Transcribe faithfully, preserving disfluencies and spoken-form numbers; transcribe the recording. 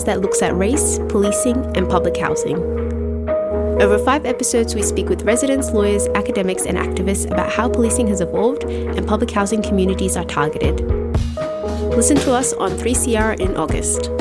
that looks at race, policing, and public housing. Over five episodes, we speak with residents, lawyers, academics, and activists about how policing has evolved and public housing communities are targeted. Listen to us on three C R in August.